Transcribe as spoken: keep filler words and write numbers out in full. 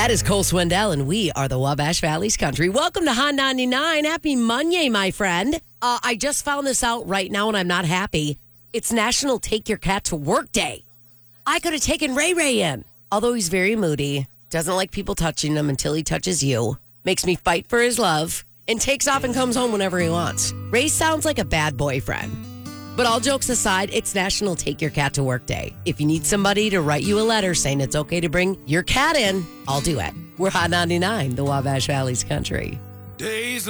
That is Cole Swindell, and we are the Wabash Valley's Country. Welcome to Hot ninety-nine. Happy Monday, my friend. Uh, I just found this out right now, and I'm not happy. It's National Take Your Cat to Work Day. I could have taken Ray Ray in, although he's very moody, doesn't like people touching him until he touches you, makes me fight for his love, and takes off and comes home whenever he wants. Ray sounds like a bad boyfriend. But all jokes aside, it's National Take Your Cat to Work Day. If you need somebody to write you a letter saying it's okay to bring your cat in, I'll do it. We're Hot ninety-nine, the Wabash Valley's Country. Days